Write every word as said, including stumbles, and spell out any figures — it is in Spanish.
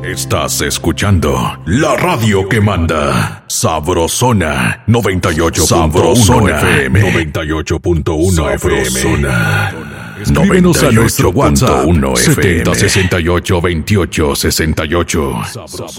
Estás escuchando la radio que manda. Sabrosona noventa y ocho punto uno F M. noventa y ocho punto uno F M. Sabrosona. Escríbenos a nuestro WhatsApp setenta sesenta y ocho veintiocho sesenta y ocho.